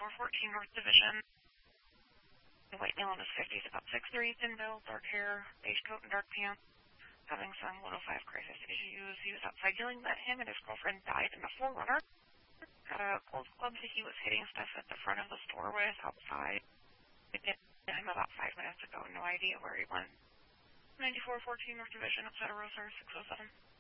9414 North Division. White male in his 50s, about 6'3", thin build, dark hair, beige coat and dark pants. Having some 105 crisis issues. He was outside yelling at him and his girlfriend died in the 4Runner. Got a cold club that he was hitting stuff at the front of the store with outside. It hit him about 5 minutes ago. No idea where he went. 9414 North Division, upside of Rosehurst, 607.